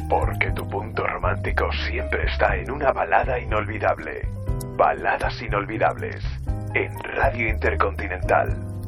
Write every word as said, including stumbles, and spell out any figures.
Porque tu punto romántico siempre está en una balada inolvidable. Baladas inolvidables en Radio Intercontinental.